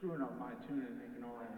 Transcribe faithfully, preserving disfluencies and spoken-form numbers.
screwing up my tune and making all that